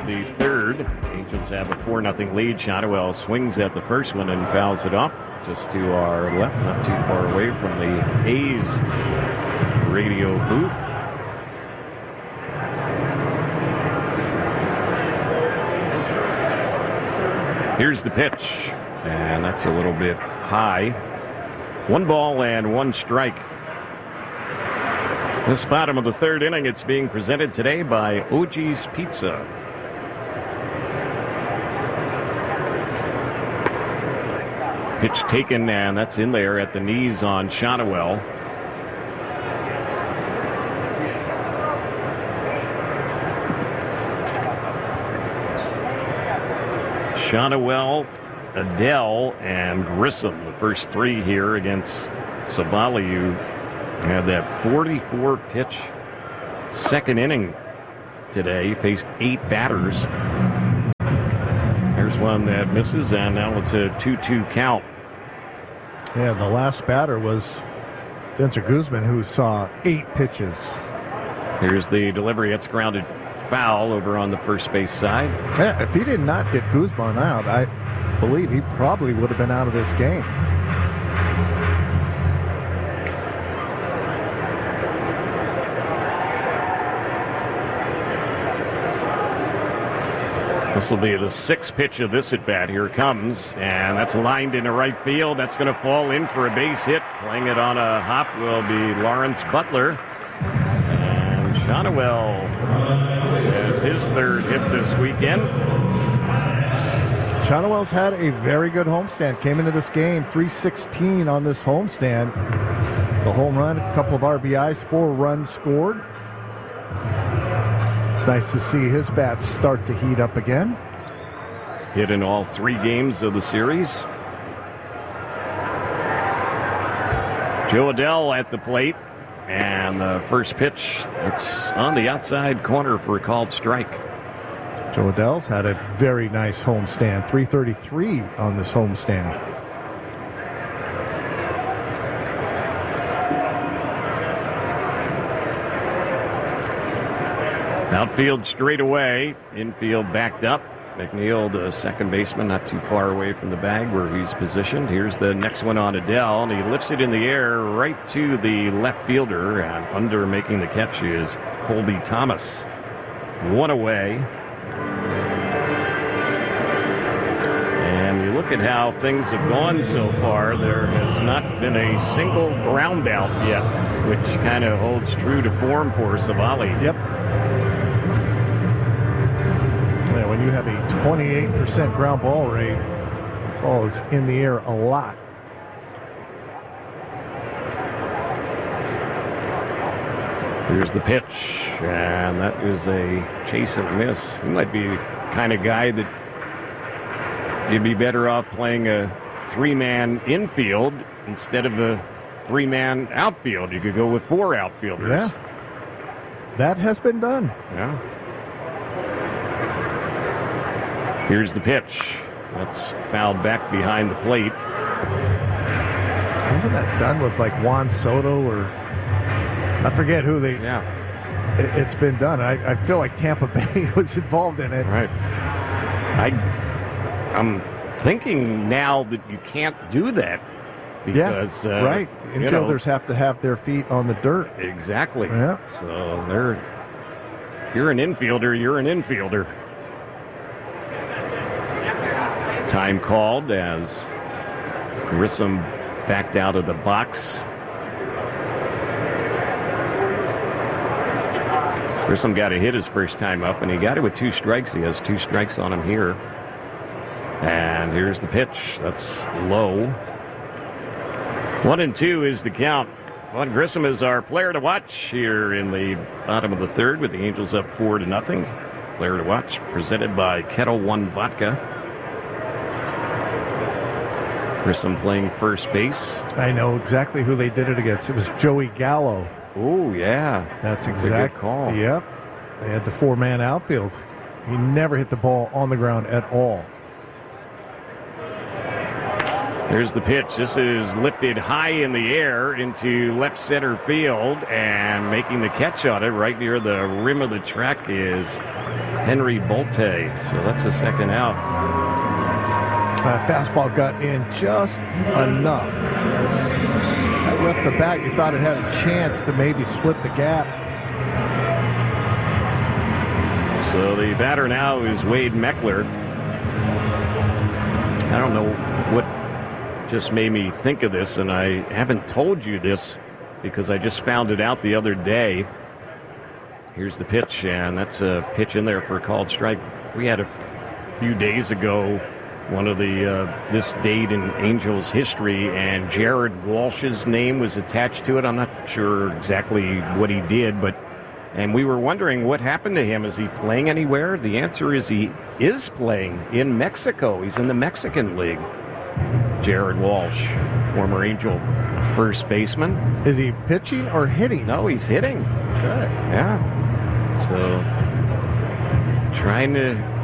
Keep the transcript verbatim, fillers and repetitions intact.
the third. Angels have a four nothing lead. Shotwell swings at the first one and fouls it off just to our left, not too far away from the A's radio booth. Here's the pitch, and that's a little bit high. One ball and one strike. This bottom of the third inning, it's being presented today by O G's Pizza. Pitch taken, and that's in there at the knees on Shotwell. Shotwell, Adell, and Grissom, the first three here against Savali, who had that forty-four pitch second inning today. He faced eight batters. There's one that misses, and now it's a two two count. Yeah, the last batter was Denzer Guzman, who saw eight pitches. Here's the delivery. It's grounded foul over on the first base side. Yeah, if he did not get Guzman out, I believe he probably would have been out of this game. This will be the sixth pitch of this at-bat. Here it comes, and that's lined into right field. That's going to fall in for a base hit. Playing it on a hop will be Lawrence Butler. And Shotwell has his third hit this weekend. Shotwell's had a very good homestand. Came into this game three sixteen on this homestand. The home run, a couple of R B Is, four runs scored. It's nice to see his bats start to heat up again. Hit in all three games of the series. Joe Adell at the plate. And the first pitch, it's on the outside corner for a called strike. Joe Adell's had a very nice homestand. three thirty-three on this homestand. Outfield straight away. Infield backed up. McNeil, the second baseman, not too far away from the bag where he's positioned. Here's the next one on Adell, and he lifts it in the air right to the left fielder. And under making the catch is Colby Thomas. One away. And you look at how things have gone so far. There has not been a single ground out yet, which kind of holds true to form for Savali. Yep. When you have a twenty-eight percent ground ball rate, the ball is in the air a lot. Here's the pitch, and that is a chase and miss. He might be the kind of guy that you'd be better off playing a three-man infield instead of a three-man outfield. You could go with four outfielders. Yeah, that has been done. Yeah. Here's the pitch. That's fouled back behind the plate. Wasn't that done with like Juan Soto or I forget who they... Yeah. It, it's been done. I, I feel like Tampa Bay was involved in it. Right. I, I'm thinking now that you can't do that because... Yeah, uh, right. Infielders you know, have to have their feet on the dirt. Exactly. Yeah. So they're... You're an infielder, you're an infielder. Time called as Grissom backed out of the box. Grissom got a hit his first time up, and he got it with two strikes. He has two strikes on him here. And here's the pitch. That's low. One and two is the count. Vaughn Grissom is our player to watch here in the bottom of the third with the Angels up four to nothing. Player to watch presented by Kettle One Vodka. Grissom playing first base. I know exactly who they did it against. It was Joey Gallo. Oh, yeah. That's That's exactly. a good call. Yep. They had the four-man outfield. He never hit the ball on the ground at all. Here's the pitch. This is lifted high in the air into left center field, and making the catch on it right near the rim of the track is Henry Bolte. So that's a second out. Uh, fastball got in just enough. That left the bat. You thought it had a chance to maybe split the gap. So the batter now is Wade Meckler. I don't know what just made me think of this, and I haven't told you this because I just found it out the other day. Here's the pitch, and that's a pitch in there for a called strike. We had a few days ago one of the uh, this date in Angels history, and Jared Walsh's name was attached to it. I'm not sure exactly what he did, but and we were wondering what happened to him. Is he playing anywhere? The answer is he is playing in Mexico. He's in the Mexican League. Jared Walsh, former Angel first baseman. Is he pitching or hitting? No, he's hitting. Okay. Yeah. So trying to